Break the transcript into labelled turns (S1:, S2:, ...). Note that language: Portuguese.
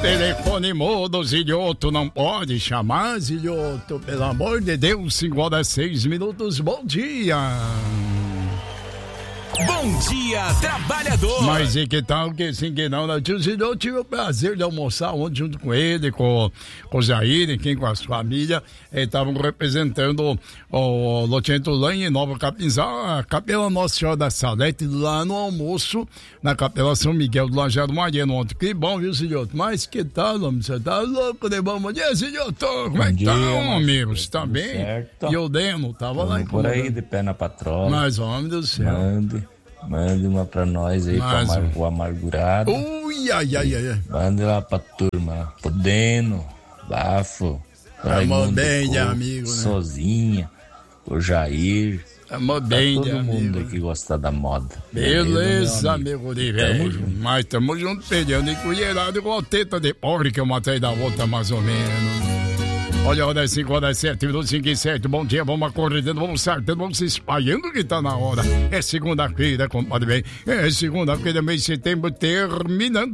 S1: Telefone mudo, Zilhoto, não pode chamar, Zilhoto, pelo amor de Deus, 5:06. Bom dia.
S2: Bom dia, trabalhador.
S1: Mas e que tal que sim que não, né? Tio Zilhoto, eu tive o prazer de almoçar ontem junto com ele, com o Jair, enfim, com a sua família. Eles estavam representando o Lotinho Tulanha em Nova Capinzal, a Capela Nossa Senhora da Salete, lá no almoço, na Capela São Miguel do Lajeado Mariano ontem. Que bom, viu, Zilhoto? Mas que tal, homem? Você tá louco, né? Bom dia, Zilhoto. Como é que tá, amigo? Você tá bem?
S3: Certo.
S1: E o Deno, tava lá em
S3: por aí, de pé na patrola.
S1: Mas, homem do céu.
S3: Mande uma pra nós aí, pro amargurado.
S1: Ui, ai.
S3: Mande lá pra turma, pro Deno, Bafo,
S1: Tamo bem de amigo, né?
S3: Sozinha, o Jair.
S1: Tamo bem de
S3: todo
S1: amigo.
S3: mundo que gosta da moda.
S1: Beleza, amigo de velho. Mas tamo junto, pedindo e colherado igual teta de pobre que eu matei da outra, mais ou menos. Olha, hora 5:07, 5:07. Bom dia, vamos acordando, vamos sartando, vamos se espalhando que tá na hora. É segunda-feira, compadre bem. É segunda-feira, mês de setembro, terminando.